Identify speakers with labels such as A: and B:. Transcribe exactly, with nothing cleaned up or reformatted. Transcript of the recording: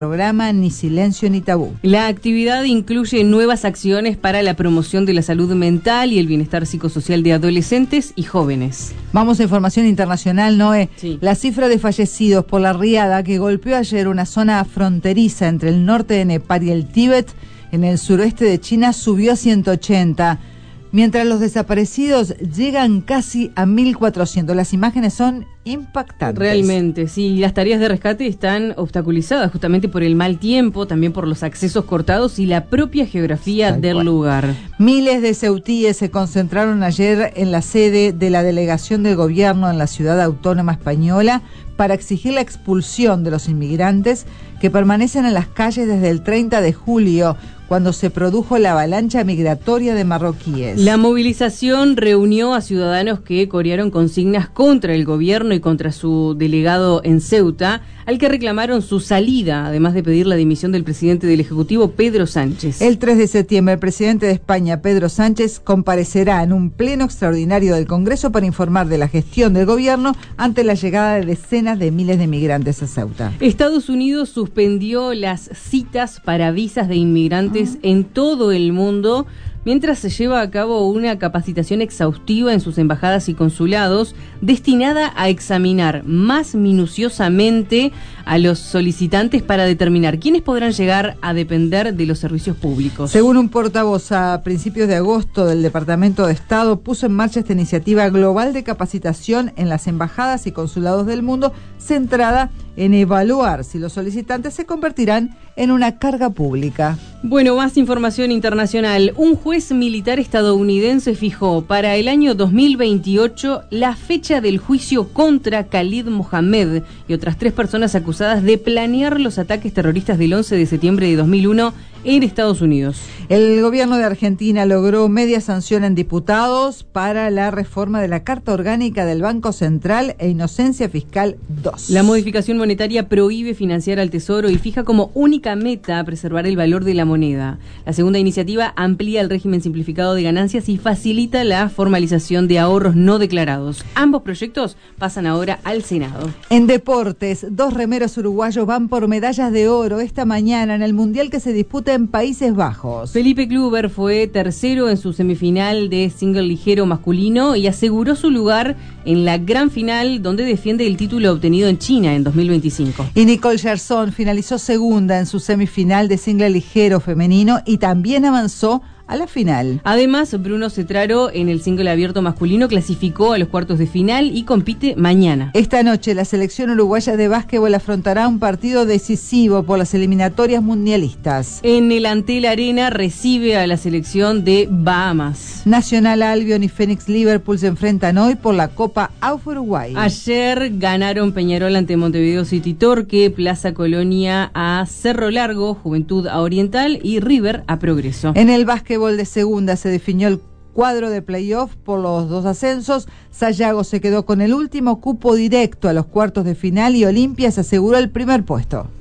A: programa Ni Silencio ni Tabú.
B: La actividad incluye nuevas acciones para la promoción de la salud mental y el bienestar psicosocial de adolescentes y jóvenes.
A: Vamos a información internacional, Noé.
B: Sí.
A: La cifra de fallecidos por la riada que golpeó ayer una zona fronteriza entre el norte de Nepal y el Tíbet, en el suroeste de China, subió a ciento ochenta. Mientras los desaparecidos llegan casi a mil cuatrocientos. Las imágenes son impactantes.
B: Realmente, sí. Las tareas de rescate están obstaculizadas justamente por el mal tiempo, también por los accesos cortados y la propia geografía
A: Tal
B: del
A: cual.
B: lugar.
A: Miles de ceutíes se concentraron ayer en la sede de la delegación del gobierno en la ciudad autónoma española para exigir la expulsión de los inmigrantes que permanecen en las calles desde el treinta de julio, cuando se produjo la avalancha migratoria de marroquíes.
B: La movilización reunió a ciudadanos que corearon consignas contra el gobierno y contra su delegado en Ceuta, al que reclamaron su salida, además de pedir la dimisión del presidente del Ejecutivo, Pedro Sánchez.
A: El tres de septiembre, el presidente de España, Pedro Sánchez, comparecerá en un pleno extraordinario del Congreso para informar de la gestión del gobierno ante la llegada de decenas de miles de migrantes a Ceuta.
B: Estados Unidos suspendió las citas para visas de inmigrantes en todo el mundo, mientras se lleva a cabo una capacitación exhaustiva en sus embajadas y consulados destinada a examinar más minuciosamente a los solicitantes para determinar quiénes podrán llegar a depender de los servicios públicos.
A: Según un portavoz, a principios de agosto del Departamento de Estado puso en marcha esta iniciativa global de capacitación en las embajadas y consulados del mundo, centrada en evaluar si los solicitantes se convertirán en una carga pública.
B: Bueno, más información internacional. Un juez militar estadounidense fijó para el año dos mil veintiocho la fecha del juicio contra Khalid Mohammed y otras tres personas acusadas de planear los ataques terroristas del once de septiembre de dos mil uno en Estados Unidos.
A: El gobierno de Argentina logró media sanción en diputados para la reforma de la Carta Orgánica del Banco Central e Inocencia Fiscal dos.
B: La modificación monetaria prohíbe financiar al Tesoro y fija como única meta preservar el valor de la moneda. La segunda iniciativa amplía el régimen simplificado de ganancias y facilita la formalización de ahorros no declarados. Ambos proyectos pasan ahora al Senado.
A: En deportes, dos remeros uruguayos van por medallas de oro esta mañana en el Mundial que se disputa en Países Bajos.
B: Felipe Kluber fue tercero en su semifinal de single ligero masculino y aseguró su lugar en la gran final, donde defiende el título obtenido en China en dos mil veinticinco.
A: Y Nicole Gerson finalizó segunda en su semifinal de single ligero femenino y también avanzó a la final.
B: Además, Bruno Cetraro en el single abierto masculino clasificó a los cuartos de final y compite mañana.
A: Esta noche la selección uruguaya de básquetbol afrontará un partido decisivo por las eliminatorias mundialistas.
B: En el Antel Arena recibe a la selección de Bahamas.
A: Nacional Albion y Fénix Liverpool se enfrentan hoy por la Copa A U F Uruguay.
B: Ayer ganaron Peñarol ante Montevideo City Torque, Plaza Colonia a Cerro Largo, Juventud a Oriental y River a Progreso.
A: En el básquetbol de segunda se definió el cuadro de playoff por los dos ascensos. Sayago se quedó con el último cupo directo a los cuartos de final y Olimpia se aseguró el primer puesto.